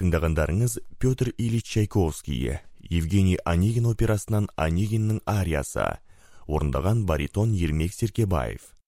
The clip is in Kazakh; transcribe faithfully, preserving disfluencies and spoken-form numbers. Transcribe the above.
Тыңдағандарыңыз Петр Ильич Чайковский, Евгений Онегин операсынан Онегиннің ариясы, орындаған баритон Ермек Серкебаев.